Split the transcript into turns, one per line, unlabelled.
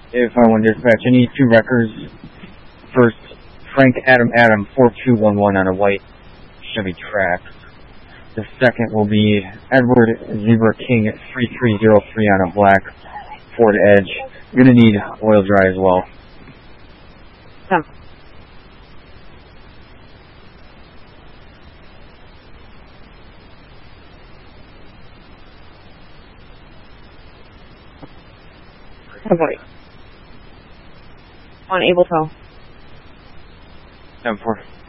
If I want to dispatch, I need 2 records. First, Frank Adam 4211 on a white Chevy Trax. The second will be Edward Zebra King 3303 on a black Ford Edge. You're going to need oil dry as well.
Boy. On Able Tow.
7-4.